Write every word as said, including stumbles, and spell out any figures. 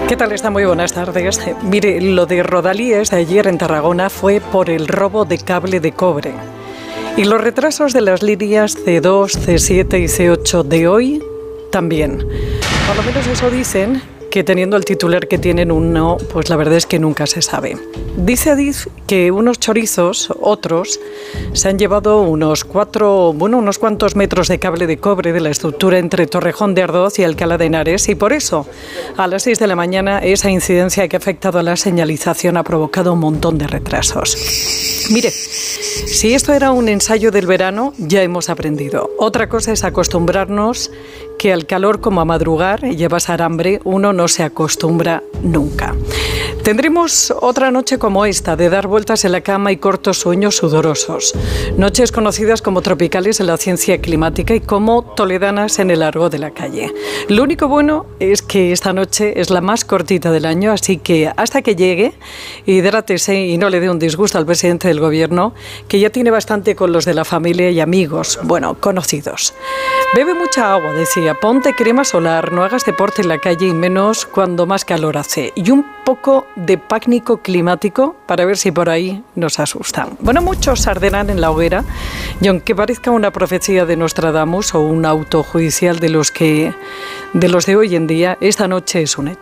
¿Qué tal está? Muy buenas tardes. Mire, lo de Rodalies de ayer en Tarragona fue por el robo de cable de cobre. Y los retrasos de las líneas ce dos, ce siete y ce ocho de hoy también. Por lo menos eso dicen, que teniendo el titular que tienen uno, pues la verdad es que nunca se sabe. Dice Adif que unos chorizos, otros, se han llevado unos cuatro, bueno, unos cuantos metros de cable de cobre de la estructura entre Torrejón de Ardoz y Alcalá de Henares, y por eso, a las seis de la mañana, esa incidencia que ha afectado a la señalización ha provocado un montón de retrasos. Mire, si esto era un ensayo del verano, ya hemos aprendido. Otra cosa es acostumbrarnos que al calor como a madrugar y a pasar hambre, uno no se acostumbra nunca. Tendremos otra noche como esta, de dar vueltas en la cama y cortos sueños sudorosos. Noches conocidas como tropicales en la ciencia climática y como toledanas en el largo de la calle. Lo único bueno es que esta noche es la más cortita del año, así que hasta que llegue, hidrátese y no le dé un disgusto al presidente del gobierno, que ya tiene bastante con los de la familia y amigos, bueno, conocidos. Bebe mucha agua, decía, ponte crema solar, no hagas deporte en la calle y menos cuando más calor hace. Y un poco de pánico climático para ver si por ahí nos asustan. Bueno, muchos arderán en la hoguera y aunque parezca una profecía de Nostradamus o un auto judicial de los que de los de hoy en día, esta noche es un hecho.